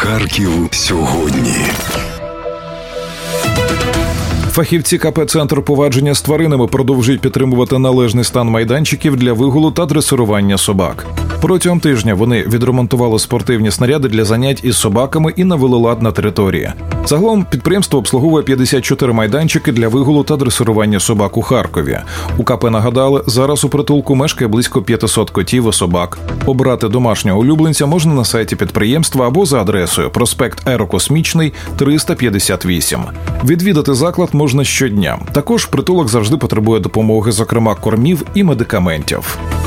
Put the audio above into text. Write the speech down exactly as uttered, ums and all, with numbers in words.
Харків сьогодні. Фахівці ка пе «Центр поводження з тваринами» продовжують підтримувати належний стан майданчиків для вигулу та дресирування собак. Протягом тижня вони відремонтували спортивні снаряди для занять із собаками і навели лад на території. Загалом підприємство обслуговує п'ятдесят чотири майданчики для вигулу та дресирування собак у Харкові. У ка пе нагадали, зараз у притулку мешкає близько п'ятсот котів і собак. Обрати домашнього улюбленця можна на сайті підприємства або за адресою проспект Аерокосмічний, триста п'ятдесят вісім. Відвідати заклад можна щодня. Також притулок завжди потребує допомоги, зокрема кормів і медикаментів.